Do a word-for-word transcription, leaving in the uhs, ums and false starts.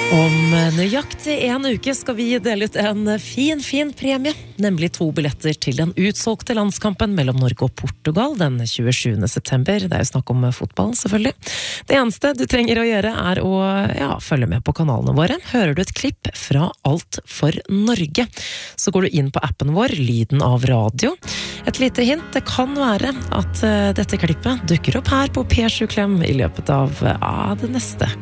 Om nøyaktig en uke skal vi dele ut en fin, fin premie, nemlig to billetter til den utsolgte landskampen mellom Norge og Portugal den tjuesjuende september. Det er jo snakk om fotball, selvfølgelig. Det eneste du trenger å gjøre er å ja, følge med på kanalene våre. Hører du et klipp fra Alt for Norge, så går du inn på appen vår, Lyden av radio. Et lite hint, det kan være at dette klippet dukker opp her på P sju Klem i løpet av ja, det neste